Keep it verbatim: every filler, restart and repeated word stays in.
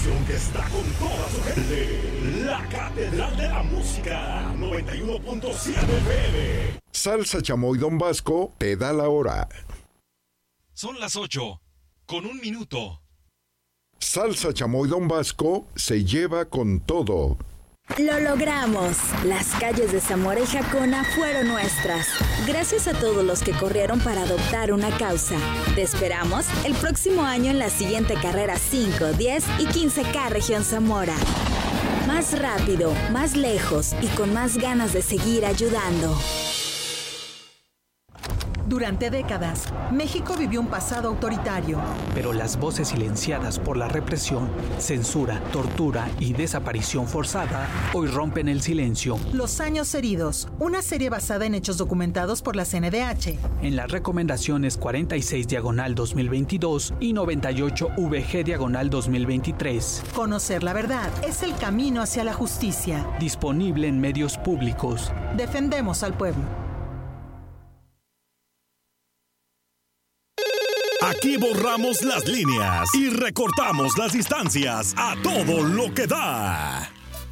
estación que está con toda su gente. La Catedral de la Música, noventa y uno punto siete F M. Salsa Chamoy Don Vasco te da la hora. Son las ocho, con un minuto. Salsa Chamoy Don Vasco se lleva con todo. Lo logramos. Las calles de Zamora y Jacona fueron nuestras. Gracias a todos los que corrieron para adoptar una causa. Te esperamos el próximo año en la siguiente carrera cinco, diez y quince K Región Zamora. Más rápido, más lejos y con más ganas de seguir ayudando. Durante décadas, México vivió un pasado autoritario. Pero las voces silenciadas por la represión, censura, tortura y desaparición forzada hoy rompen el silencio. Los años heridos, una serie basada en hechos documentados por la C N D H. En las recomendaciones cuarenta y seis diagonal dos mil veintidós y noventa y ocho V G diagonal dos mil veintitrés. Conocer la verdad es el camino hacia la justicia. Disponible en medios públicos. Defendemos al pueblo. Aquí borramos las líneas y recortamos las distancias a todo lo que da.